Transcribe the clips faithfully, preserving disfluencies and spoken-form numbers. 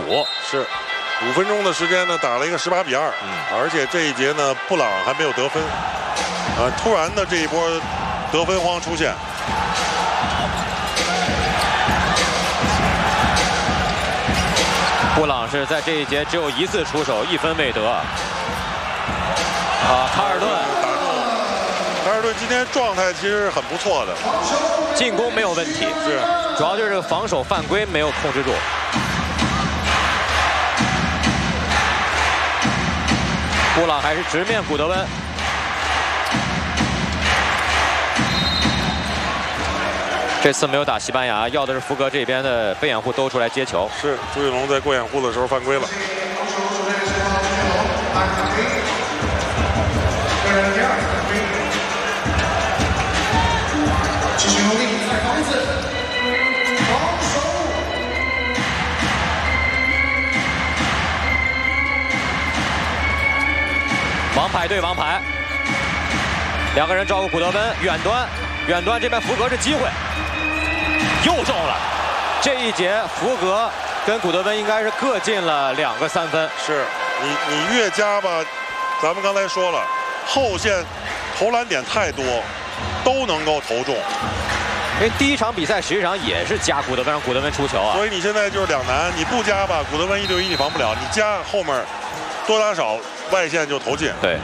五。 是，五分钟的时间呢，打了一个十八比二。 嗯， 而且这一节呢，布朗还没有得分。啊，突然的这一波得分荒出现。 布朗是在这一节只有一次出手，一分未得。啊，卡尔顿打中，卡尔顿今天状态其实很不错的， 进攻没有问题， 是， 主要就是这个防守犯规没有控制住。布朗还是直面古德温。 这次没有打西班牙，要的是福格这边的背掩护兜出来接球。 是朱云龙在过掩护的时候犯规了。 继续努力，再防一次，防守。 王牌对王牌，两个人照顾古德温，远端，远端这边福格是机会。 又中了，这一节福格跟古德温应该是各进了两个三分。 是你你越加吧，咱们刚才说了，后线投篮点太多，都能够投中。 因为第一场比赛实际上也是加古德温，让古德温出球啊。 所以你现在就是两难，你不加吧，古德温一对一你防不了；你加后面多打少外线就投进。 对。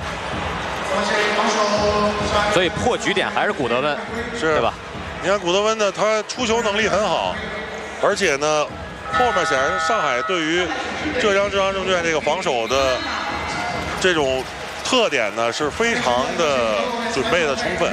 所以破局点还是古德温， 是对吧？ 你看古德温呢，他出球能力很好，而且呢，后面显然上海对于浙江浙江证券这个防守的这种特点呢，是非常的准备的充分。